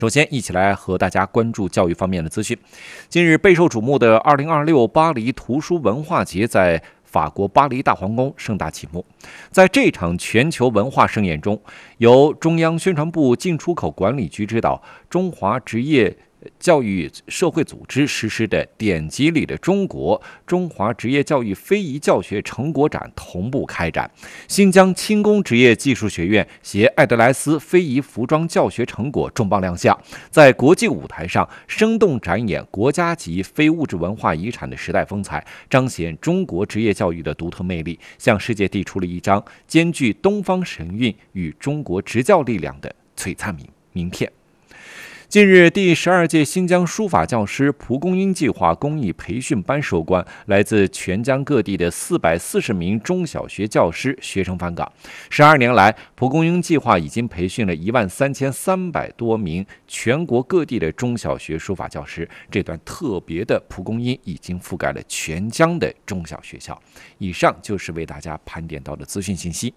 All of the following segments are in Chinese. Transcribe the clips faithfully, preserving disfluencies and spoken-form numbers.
首先，一起来和大家关注教育方面的资讯。近日，备受瞩目的二零二六巴黎图书文化节在法国巴黎大皇宫盛大启幕。在这场全球文化盛宴中，由中央宣传部进出口管理局指导，中华职业教育社会组织实施的典籍里的中国中华职业教育非遗教学成果展同步开展。新疆轻工职业技术学院携艾德莱斯非遗服装教学成果重磅亮相，在国际舞台上生动展演国家级非物质文化遗产的时代风采，彰显中国职业教育的独特魅力，向世界递出了一张兼具东方神韵与中国职教力量的璀璨名名片。近日，第十二届新疆书法教师蒲公英计划公益培训班收官，来自全疆各地的四百四十名中小学教师学生返岗。十二年来，蒲公英计划已经培训了一万三千三百多名全国各地的中小学书法教师。这段特别的蒲公英已经覆盖了全疆的中小学校。以上就是为大家盘点到的资讯信息。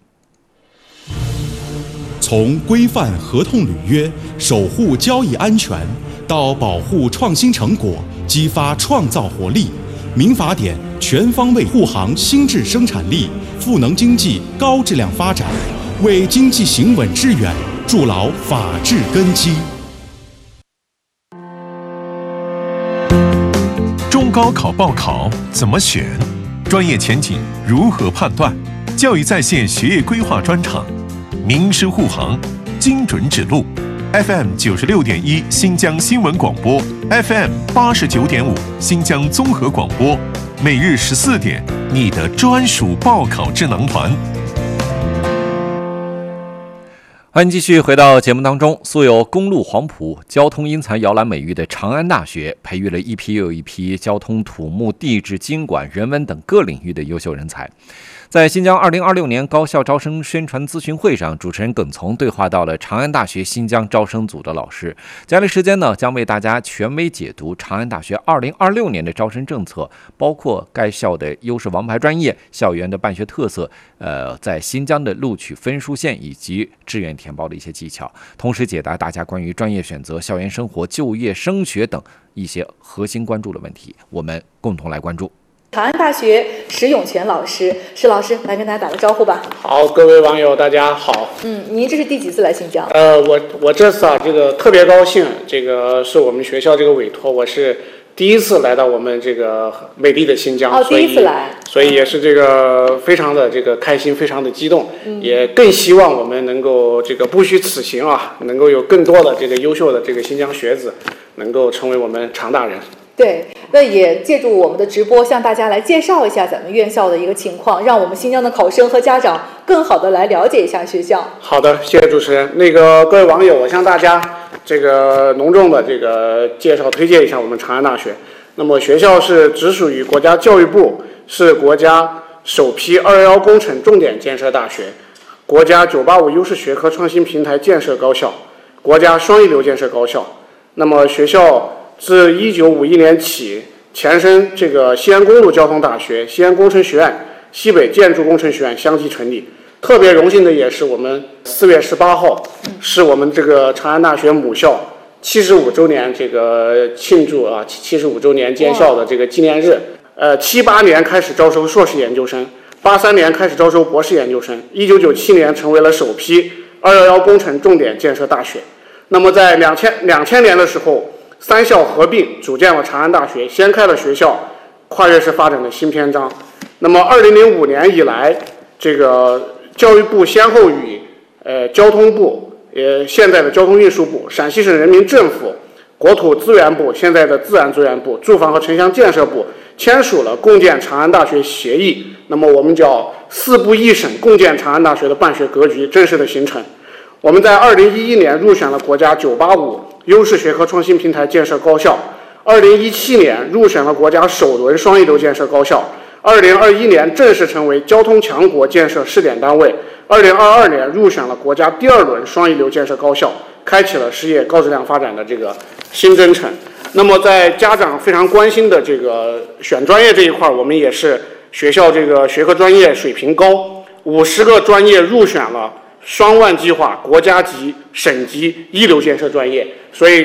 从规范合同履约、守护交易安全，到保护创新成果、激发创造活力，民法典全方位护航新质生产力，赋能经济高质量发展，为经济行稳致远筑牢法治根基。 中高考报考怎么选？专业前景如何判断？教育在线学业规划专场。名师护航，精准指路。F M 九十六点一新疆新闻广播 ，F M 八十九点五新疆综合广播，每日十四点，你的专属报考智囊团。 欢迎继续回到节目当中。素有公路黄埔交通英才摇篮美誉的长安大学，培育了一批又一批交通、土木、地质、经管、人文等各领域的优秀人才。在新疆二零二六年高校招生宣传咨询会上，主持人耿从对话到了长安大学新疆招生组的老师。接下来时间呢，将为大家权威解读长安大学二零二六年的招生政策，包括该校的优势王牌专业、校园的办学特色，呃，在新疆的录取分数线以及志愿填报的一些技巧，同时解答大家关于专业选择、校园生活、就业、升学等一些核心关注的问题，我们共同来关注。 长安大学石永全老师，石老师来跟大家打个招呼吧。 好，各位网友大家好。 嗯，您这是第几次来新疆？ 呃，我我这次啊，这个特别高兴，这个是我们学校这个委托，我是第一次来到我们这个美丽的新疆。 哦，第一次来， 所以也是这个非常的这个开心，非常的激动，嗯、也更希望我们能够这个不虚此行啊，能够有更多的这个优秀的这个新疆学子，能够成为我们常大人。 对，那也借助我们的直播，向大家来介绍一下咱们院校的一个情况，让我们新疆的考生和家长更好的来了解一下学校。 好的，谢谢主持人。那个各位网友，我向大家这个隆重的这个介绍推荐一下我们长安大学。那么学校是直属于国家教育部，是国家首批二幺幺工程重点建设大学，国家九八五优势学科创新平台建设高校，国家双一流建设高校。那么学校自一九五一年起，前身这个西安公路交通大学、西安工程学院、西北建筑工程学院相继成立。特别荣幸的也是我们四月十八号，是我们这个长安大学母校七十五周年这个庆祝啊，七十五周年建校的这个纪念日。呃，七八年开始招收硕士研究生，八三年开始招收博士研究生，一九九七年成为了首批二幺幺工程重点建设大学。那么在两千两千年的时候，三校合并组建了长安大学，掀开了学校跨越式发展的新篇章。那么二零零五年以来，这个教育部先后与呃交通部、呃现在的交通运输部、陕西省人民政府、国土资源部、现在的自然资源部、住房和城乡建设部签署了共建长安大学协议。那么我们叫四部一省共建长安大学的办学格局正式的形成。我们在二零一一年入选了国家九八五优势学科创新平台建设高校，二零一七年入选了国家首轮双一流建设高校，二零二一年正式成为交通强国建设试点单位，二零二二年入选了国家第二轮双一流建设高校，开启了事业高质量发展的这个新征程。那么在家长非常关心的这个选专业这一块，我们也是学校这个学科专业水平高，五十个专业入选了双万计划国家级、省级一流建设专业，所以